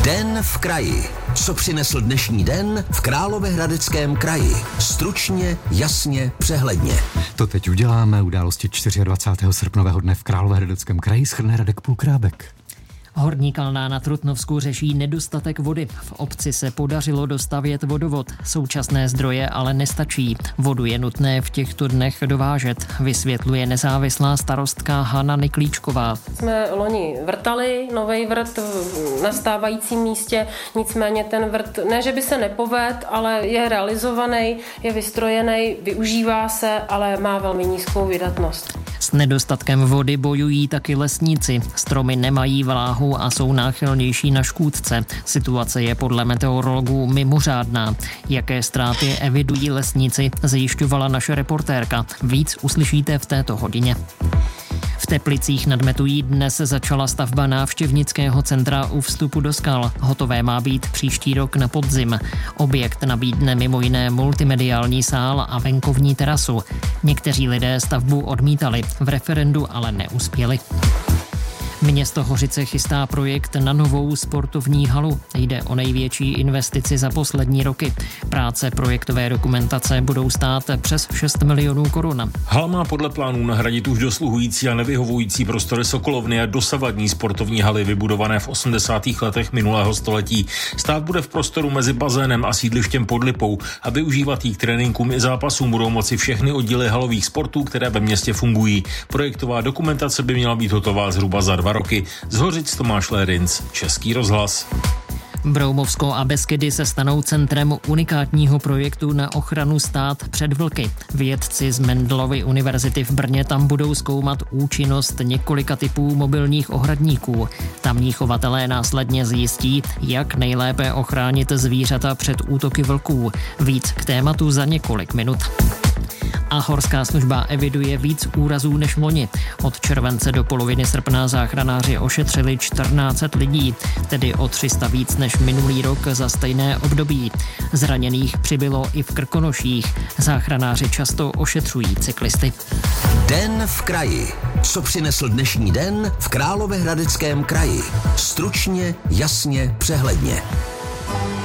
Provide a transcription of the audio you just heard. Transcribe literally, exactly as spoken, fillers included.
Den v kraji. Co přinesl dnešní den v Královéhradeckém kraji? Stručně, jasně, přehledně. To teď uděláme. Události dvacátého čtvrtého srpnového dne v Královéhradeckém kraji shrne Radek Pulkrábek. Horní Kalná na Trutnovsku řeší nedostatek vody. V obci se podařilo dostavět vodovod. Současné zdroje ale nestačí. Vodu je nutné v těchto dnech dovážet, vysvětluje nezávislá starostka Hana Niklíčková. Jsme loni vrtali novej vrt na stávajícím místě, nicméně ten vrt, ne že by se nepovedl, ale je realizovaný, je vystrojený, využívá se, ale má velmi nízkou vydatnost. S nedostatkem vody bojují taky lesníci. Stromy nemají vláhu a jsou náchylnější na škůdce. Situace je podle meteorologů mimořádná. Jaké ztráty evidují lesníci, zjišťovala naše reportérka. Víc uslyšíte v této hodině. V Teplicích nad Metují dnes začala stavba návštěvnického centra u vstupu do skal. Hotové má být příští rok na podzim. Objekt nabídne mimo jiné multimediální sál a venkovní terasu. Někteří lidé stavbu odmítali, v referendu ale neuspěli. Město Hořice chystá projekt na novou sportovní halu. Jde o největší investici za poslední roky. Práce projektové dokumentace budou stát přes šest milionů korun. Hala má podle plánů nahradit už dosluhující a nevyhovující prostory Sokolovny a dosavadní sportovní haly vybudované v osmdesátých letech minulého století. Stát bude v prostoru mezi bazénem a sídlištěm pod Lipou a využívat jí k tréninkům i zápasům budou moci všechny oddíly halových sportů, které ve městě fungují. Projektová dokumentace by měla být hotová zhruba za dva roky. Z Hořic Tomáš Lérinc, Český rozhlas. Broumovsko a Beskydy se stanou centrem unikátního projektu na ochranu stát před vlky. Vědci z Mendelovy univerzity v Brně tam budou zkoumat účinnost několika typů mobilních ohradníků. Tamní chovatelé následně zjistí, jak nejlépe ochránit zvířata před útoky vlků. Víc k tématu za několik minut. A horská služba eviduje víc úrazů než loni. Od července do poloviny srpna záchranáři ošetřili čtrnáct set lidí, tedy o tři sta víc než minulý rok za stejné období. Zraněných přibylo i v Krkonoších. Záchranáři často ošetřují cyklisty. Den v kraji. Co přinesl dnešní den v Královéhradeckém kraji? Stručně, jasně, přehledně.